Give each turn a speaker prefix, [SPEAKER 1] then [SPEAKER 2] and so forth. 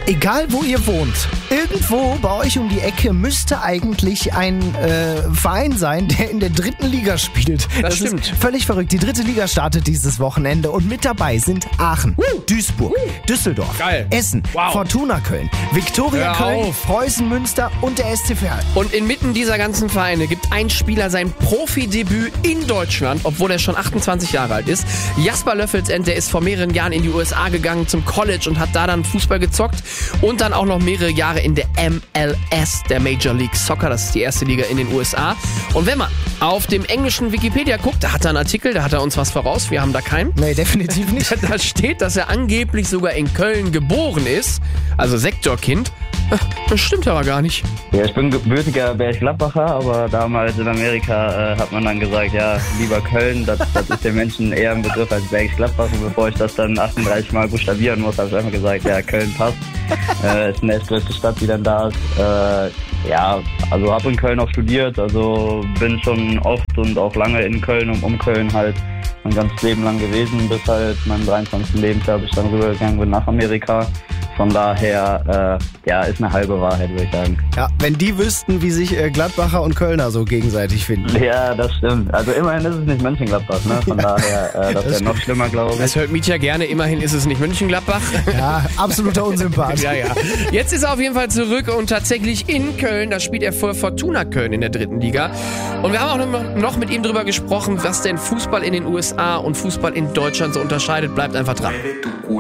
[SPEAKER 1] Egal wo ihr wohnt, irgendwo bei euch um die Ecke müsste eigentlich ein Verein sein, der in der 3. Liga spielt.
[SPEAKER 2] Das stimmt.
[SPEAKER 1] Ist völlig verrückt. Die 3. Liga startet dieses Wochenende und mit dabei sind Aachen, Duisburg, Düsseldorf,
[SPEAKER 2] Geil.
[SPEAKER 1] Essen,
[SPEAKER 2] Wow.
[SPEAKER 1] Fortuna Köln, Viktoria
[SPEAKER 2] Hör
[SPEAKER 1] Köln,
[SPEAKER 2] auf.
[SPEAKER 1] Preußen Münster und der SC Verl.
[SPEAKER 2] Und inmitten dieser ganzen Vereine gibt ein Spieler sein Profidebüt in Deutschland, obwohl er schon 28 Jahre alt ist. Jasper Löffelsend, der ist vor mehreren Jahren in die USA gegangen zum College und hat da dann Fußball gezockt und dann auch noch mehrere Jahre in der MLS, der Major League Soccer, das ist die erste Liga in den USA. Und wenn man auf dem englischen Wikipedia guckt, da hat er einen Artikel, da hat er uns was voraus, wir haben da keinen.
[SPEAKER 1] Nee, definitiv nicht.
[SPEAKER 2] Da steht, dass er angeblich sogar in Köln geboren ist, also Sektorkind. Das stimmt aber gar nicht.
[SPEAKER 3] Ja, ich bin gebürtiger Berchtesgadener, aber damals in Amerika hat man dann gesagt, ja, lieber Köln, das ist den Menschen eher ein Begriff als Berchtesgadener. Und bevor ich das dann 38 Mal buchstabieren muss, habe ich einfach gesagt, ja, Köln passt. Ist die nächstgrößte Stadt, die dann da ist. Ja, also habe in Köln auch studiert, also bin schon oft und auch lange in Köln und um Köln halt mein ganzes Leben lang gewesen, bis halt meinem 23. Lebensjahr, bis ich dann rübergegangen bin nach Amerika. Von daher, ja, ist eine halbe Wahrheit, würde ich sagen.
[SPEAKER 1] Ja, wenn die wüssten, wie sich Gladbacher und Kölner so gegenseitig finden.
[SPEAKER 3] Ja, das stimmt. Also immerhin ist es nicht Mönchengladbach, ne? Von daher, das wäre noch schlimmer, glaube ich.
[SPEAKER 2] Das hört Mietja gerne, immerhin ist es nicht Mönchengladbach.
[SPEAKER 1] Ja, absoluter Unsympath.
[SPEAKER 2] Ja. Jetzt ist er auf jeden Fall zurück und tatsächlich in Köln. Da spielt er für Fortuna Köln in der 3. Liga. Und wir haben auch noch mit ihm drüber gesprochen, was denn Fußball in den USA und Fußball in Deutschland so unterscheidet. Bleibt einfach dran.